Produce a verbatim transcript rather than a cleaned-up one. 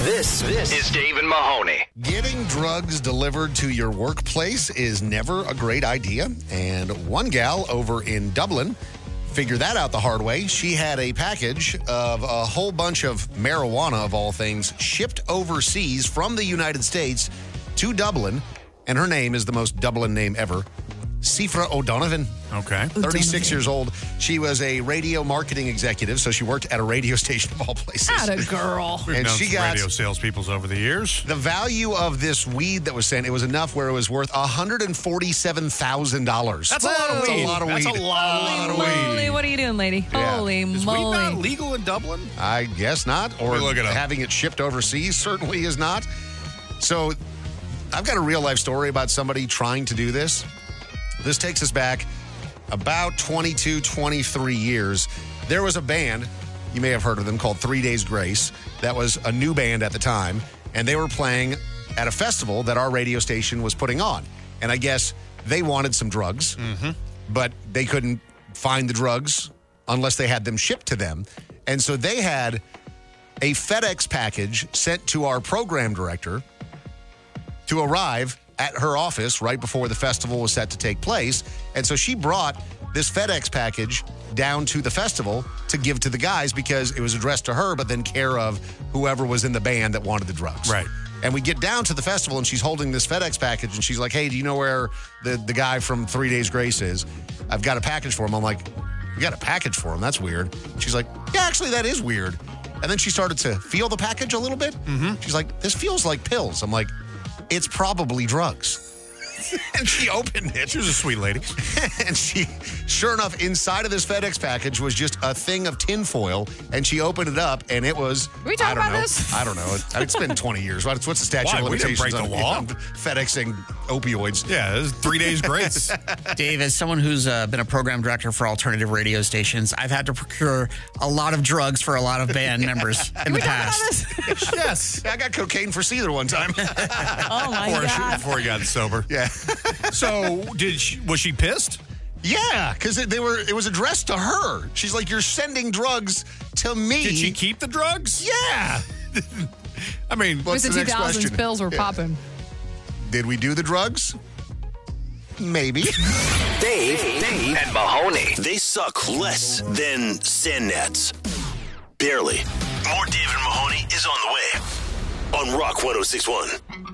This, this is Dave and Mahoney. Getting drugs delivered to your workplace is never a great idea. And one gal over in Dublin figured that out the hard way. She had a package of a whole bunch of marijuana, of all things, shipped overseas from the United States to Dublin. And her name is the most Dublin name ever. Sifra O'Donovan. Okay. thirty-six years old. She was a radio marketing executive, so she worked at a radio station of all places. Atta girl. We've And known she some got- radio salespeoples over the years. The value of this weed that was sent, it was enough where it was worth one hundred forty-seven thousand dollars. That's a lot of That's weed. a lot of That's weed. a lot of Holy, weed. what are you doing, lady? Yeah. Holy Is weed not moly. legal in Dublin? I guess not. Or me look it up. having it shipped overseas certainly is not. So I've got a real life story about somebody trying to do this. This takes us back about twenty-two, twenty-three years. There was a band, you may have heard of them, called Three Days Grace. That was a new band at the time, and they were playing at a festival that our radio station was putting on. And I guess they wanted some drugs, but they couldn't find the drugs unless they had them shipped to them. And so they had a FedEx package sent to our program director to arrive at her office right before the festival was set to take place. And so she brought this FedEx package down to the festival to give to the guys because it was addressed to her, but then care of whoever was in the band that wanted the drugs. Right. And we get down to the festival and she's holding this FedEx package and she's like, hey, do you know where the, the guy from Three Days Grace is? I've got a package for him. I'm like, you got a package for him? That's weird. She's like, yeah, actually, that is weird. And then she started to feel the package a little bit. Mm-hmm. She's like, this feels like pills. I'm like, it's probably drugs. And she opened it. She was a sweet lady. And she, sure enough, inside of this FedEx package was just a thing of tinfoil. And she opened it up, and it was. we talking I don't about know. this? I don't know. It, it's been twenty years. What's, what's the statute Why? of We didn't limitations break the on, law. on FedExing opioids? Yeah, it was three days grace. Dave, as someone who's uh, been a program director for alternative radio stations, I've had to procure a lot of drugs for a lot of band members in the we talking about past. this? Yes. I got cocaine for Seether one time. Oh, my Before, she, God. before he got sober. Yeah. So, did she, was she pissed? Yeah, because they were. It was addressed to her. She's like, "You're sending drugs to me." Did she keep the drugs? Yeah. I mean, It was What's the the next two thousands, question? pills were Yeah. popping. Did we do the drugs? Maybe. Dave, Dave, and Mahoney. They suck less than sand gnats. Barely. More Dave and Mahoney is on the way on Rock one oh six one.